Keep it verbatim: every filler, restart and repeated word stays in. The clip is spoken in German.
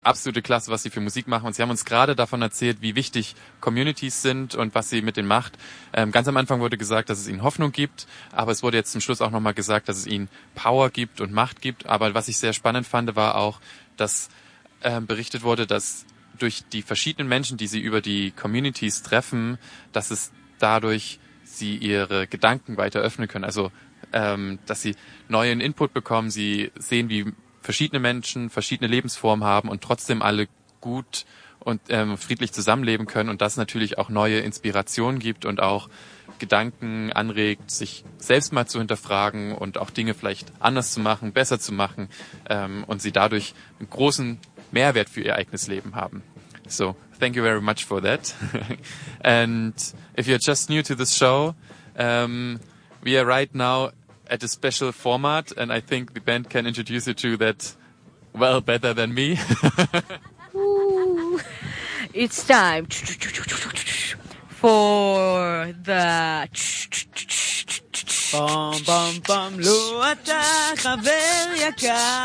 absolute Klasse, was sie für Musik machen. Und sie haben uns gerade davon erzählt, wie wichtig Communities sind und was sie mit denen macht. Ähm, ganz am Anfang wurde gesagt, dass es ihnen Hoffnung gibt, aber es wurde jetzt zum Schluss auch nochmal gesagt, dass es ihnen Power gibt und Macht gibt. Aber was ich sehr spannend fand, war auch, dass ähm, berichtet wurde, dass durch die verschiedenen Menschen, die sie über die Communities treffen, dass es dadurch sie ihre Gedanken weiter öffnen können. Also, ähm, dass sie neuen Input bekommen, sie sehen, wie verschiedene Menschen verschiedene Lebensformen haben und trotzdem alle gut und ähm, friedlich zusammenleben können und das natürlich auch neue Inspirationen gibt und auch Gedanken anregt, sich selbst mal zu hinterfragen und auch Dinge vielleicht anders zu machen, besser zu machen ähm, und sie dadurch einen großen Mehrwert für ihr eigenes Leben haben. So, thank you very much for that. And if you're just new to this show, um, we are right now at a special format, and I think the band can introduce you to that, well, better than me. Ooh, it's time for the... בום בום בום, לו אתה חבר יקר